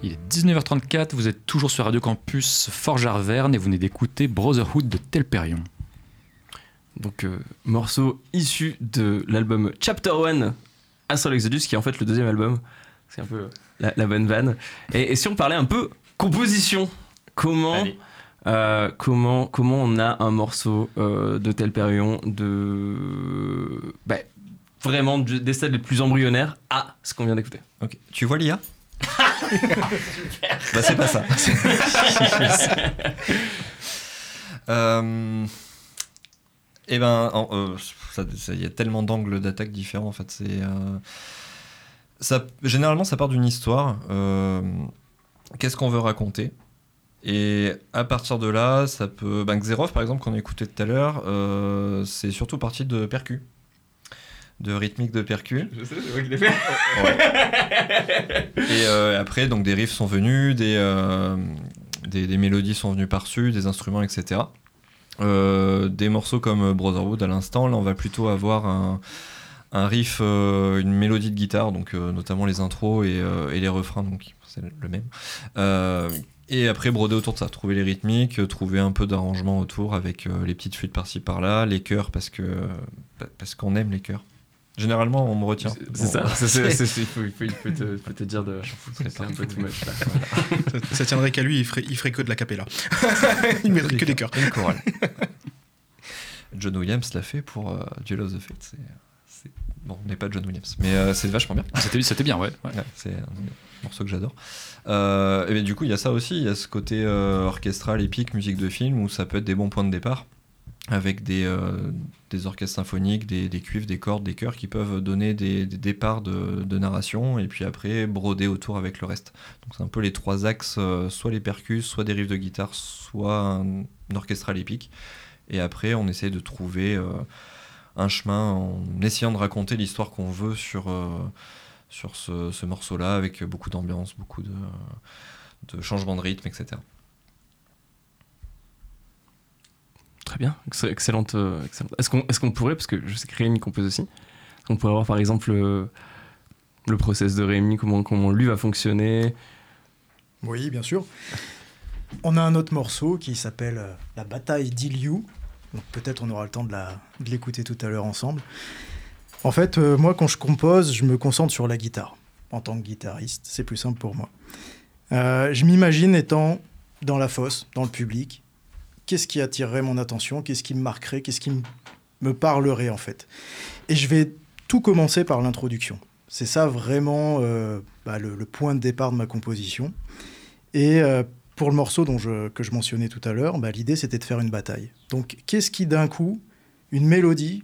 Il est 19h34, vous êtes toujours sur Radio Campus Forges-Arverne et vous venez d'écouter Brotherhood de Telperion. Donc, morceau issu de l'album Chapter 1 Astral Exodus, qui est en fait le deuxième album. C'est un peu la bonne vanne. Et si on parlait un peu composition, comment on a un morceau de Telperion vraiment des stades les plus embryonnaires à ce qu'on vient d'écouter. Ok. Tu vois l'IA? Bah c'est pas ça. Et ben, il y a tellement d'angles d'attaque différents en fait. Généralement, ça part d'une histoire. Qu'est-ce qu'on veut raconter? Et à partir de là, ça peut. Xerov, par exemple, qu'on a écouté tout à l'heure, c'est surtout parti de percus. De rythmique de percus. Je sais, c'est moi qui l'ai fait. Ouais. Et après, donc, des riffs sont venus, des mélodies sont venues par-dessus, des instruments, etc. Des morceaux comme Brotherhood à l'instant, là, on va plutôt avoir un riff, une mélodie de guitare, donc notamment les intros et les refrains, donc c'est le même. Et après, broder autour de ça, trouver les rythmiques, trouver un peu d'arrangement autour avec les petites fuites par-ci par-là, les chœurs parce qu'on aime les chœurs. Généralement, on me retient. C'est ça. Il faut te dire de. C'est un peu too much là. Ça tiendrait qu'à lui, il ferait que de la cappella. Il mettrait que des chœurs. Une chorale. John Williams l'a fait pour Duel of the Fates. Bon, on n'est pas John Williams, mais c'est vachement bien. C'était bien, ouais. C'est un morceau que j'adore. Et du coup, il y a ça aussi, il y a ce côté orchestral, épique, musique de film, où ça peut être des bons points de départ, avec des orchestres symphoniques, des cuivres, des cordes, des chœurs qui peuvent donner des départs de narration, et puis après broder autour avec le reste. Donc c'est un peu les trois axes, soit les percus, soit des riffs de guitare, soit un orchestral épique. Et après, on essaie de trouver un chemin en essayant de raconter l'histoire qu'on veut sur ce morceau-là, avec beaucoup d'ambiance, beaucoup de changements de rythme, etc. Très bien, excellente. Est-ce qu'on pourrait, parce que je sais que Rémi compose aussi, est-ce qu'on pourrait avoir par exemple le process de Rémi, comment lui va fonctionner? Oui, bien sûr. On a un autre morceau qui s'appelle La bataille d'Iliou. Donc peut-être on aura le temps de l'écouter tout à l'heure ensemble. En fait, moi, quand je compose, je me concentre sur la guitare. En tant que guitariste, c'est plus simple pour moi. Je m'imagine étant dans la fosse, dans le public. Qu'est-ce qui attirerait mon attention? Qu'est-ce qui me marquerait? Qu'est-ce qui me parlerait, en fait? Et je vais tout commencer par l'introduction. C'est ça, vraiment, le point de départ de ma composition. Et pour le morceau que je mentionnais tout à l'heure, l'idée, c'était de faire une bataille. Donc, qu'est-ce qui, d'un coup, une mélodie...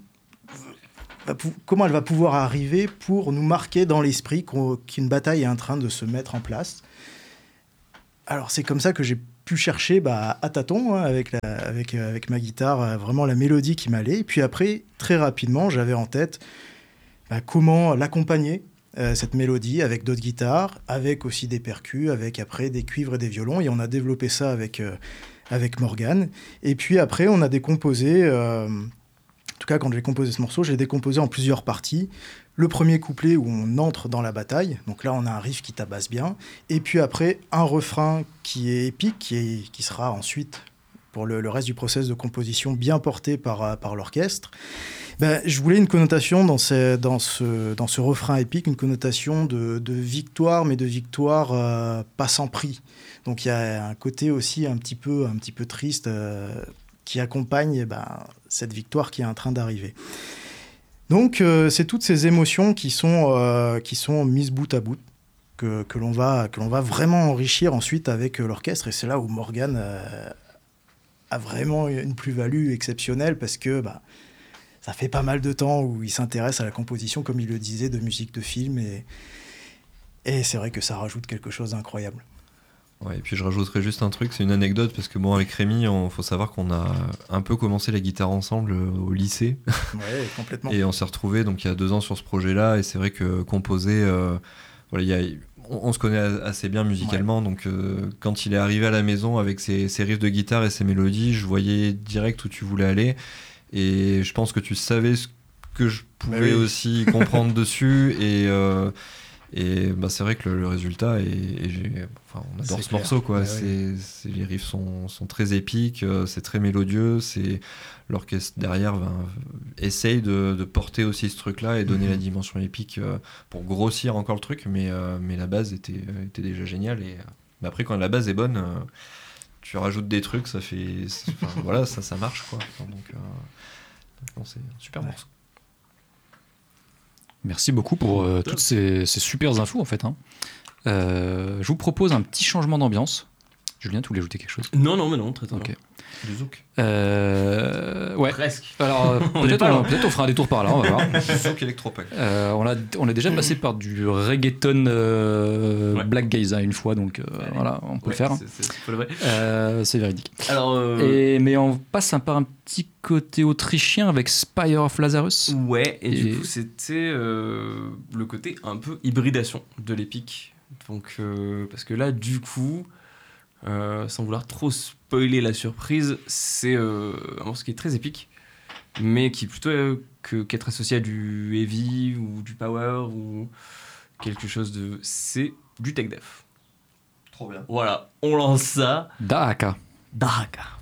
Comment elle va pouvoir arriver pour nous marquer dans l'esprit qu'une bataille est en train de se mettre en place. Alors c'est comme ça que j'ai pu chercher à tâtons, avec ma guitare, vraiment la mélodie qui m'allait. Et puis après, très rapidement, j'avais en tête comment l'accompagner, cette mélodie, avec d'autres guitares, avec aussi des percus, avec après des cuivres et des violons. Et on a développé ça avec Morgane. Et puis après, on a décomposé... En tout cas, quand j'ai composé ce morceau, je l'ai décomposé en plusieurs parties. Le premier couplet où on entre dans la bataille, donc là on a un riff qui tabasse bien, et puis après un refrain qui est épique, qui sera ensuite, pour le reste du process de composition, bien porté par l'orchestre. Je voulais une connotation dans ce refrain épique, une connotation de victoire, mais de victoire pas sans prix. Donc il y a un côté aussi un petit peu triste qui accompagne cette victoire qui est en train d'arriver. Donc c'est toutes ces émotions qui sont mises bout à bout, que l'on va vraiment enrichir ensuite avec l'orchestre, et c'est là où Morgane a vraiment une plus-value exceptionnelle, parce que ça fait pas mal de temps où il s'intéresse à la composition, comme il le disait, de musique de film, et c'est vrai que ça rajoute quelque chose d'incroyable. Ouais, et puis je rajouterais juste un truc, c'est une anecdote, parce que avec Rémi, faut savoir qu'on a un peu commencé la guitare ensemble au lycée. Ouais, complètement. Et on s'est retrouvés donc il y a 2 ans sur ce projet-là, et c'est vrai que composer, on se connaît assez bien musicalement, ouais. Donc quand il est arrivé à la maison avec ses riffs de guitare et ses mélodies, je voyais direct où tu voulais aller, et je pense que tu savais ce que je pouvais aussi comprendre dessus, Et bah, c'est vrai que le résultat on adore C'est ce clair. morceau quoi. Ouais, Les riffs sont très épiques, c'est très mélodieux, l'orchestre derrière essaye de porter aussi ce truc-là et donner la dimension épique pour grossir encore le truc, mais la base était déjà géniale mais après quand la base est bonne, tu rajoutes des trucs, ça marche quoi. Non, c'est un super morceau. Merci beaucoup pour toutes ces super infos en fait. Hein. Je vous propose un petit changement d'ambiance. Julien, tu voulais ajouter quelque chose? Non, mais non, très bien. Ok. Du zouk. Ouais. Presque. Alors peut-être on fera un détour par là, on va voir. Du zouk électropunk. On est déjà passé par du reggaeton Black Gaze une fois, donc voilà, on peut le faire. C'est pas le vrai. C'est véridique. Alors, Mais on passe par un petit côté autrichien avec Spire of Lazarus. ouais, et Et- du coup, c'était le côté un peu hybridation de l'épique. Donc, parce que là, du coup, sans vouloir trop spoiler la surprise, c'est un morceau qui est très épique, mais qui plutôt qu'être associé à du heavy ou du power ou quelque chose de... C'est du tech death. Trop bien. Voilà, on lance ça. Daka. Daka.